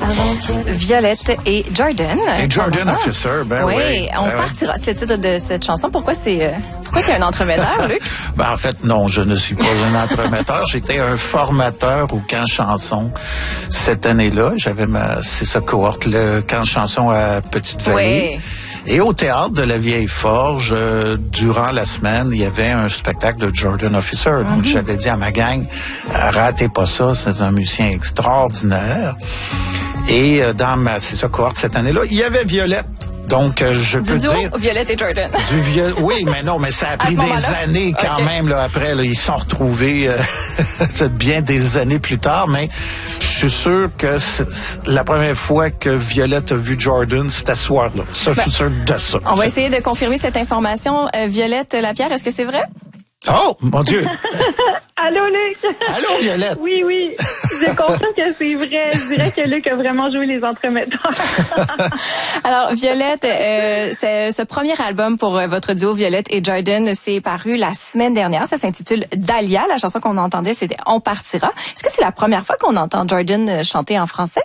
Violette et Jordan. Et Jordan Officer, ben oui. Oui, on partira. C'est le titre de cette chanson. Pourquoi qu'il y a un entremetteur, Luc? Ben, en fait, non, je ne suis pas un entremetteur. J'étais un formateur au camp chanson cette année-là. J'avais c'est ça, cohorte, le camp chanson à Petite-Vallée. Oui. Et au théâtre de la Vieille Forge, durant la semaine, il y avait un spectacle de Jordan Officer. Donc, j'avais dit à ma gang, ratez pas ça, c'est un musicien extraordinaire. Et dans c'est ça, cohorte cette année-là, il y avait Violette. Donc, je peux dire... Violette et Jordan. Oui, mais non, mais ça a pris des années quand même, là, après. Là, ils se sont retrouvés bien des années plus tard, mais je suis sûr que la première fois que Violette a vu Jordan, c'était ce soir-là. Ça, je suis sûr de ça. On va essayer de confirmer cette information. Violette Lapierre, est-ce que c'est vrai? Oh, mon Dieu! Allô, Luc! Allô, Violette! Oui, je confirme que c'est vrai. Je dirais que Luc a vraiment joué les entremetteurs. Alors, Violette, ce premier album pour votre duo Violette et Jordan, c'est paru la semaine dernière. Ça s'intitule Dahlia. La chanson qu'on entendait, c'était On partira. Est-ce que c'est la première fois qu'on entend Jordan chanter en français?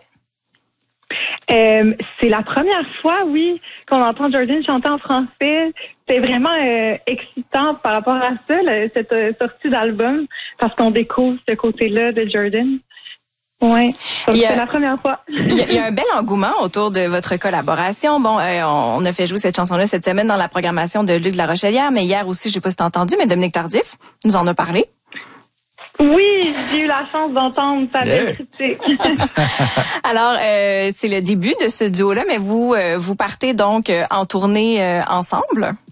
C'est la première fois, oui, qu'on entend Jordan chanter en français. C'est vraiment excitant par rapport à ça, cette sortie d'album, parce qu'on découvre ce côté-là de Jordan. Oui, c'est la première fois. Il y a un bel engouement autour de votre collaboration. Bon, on a fait jouer cette chanson-là cette semaine dans la programmation de Luc de la Rochelière, mais hier aussi, je sais pas si t'as entendu, mais Dominique Tardif nous en a parlé. Oui, j'ai eu la chance d'entendre sa belle critique. Alors, c'est le début de ce duo-là, mais vous partez donc en tournée ensemble?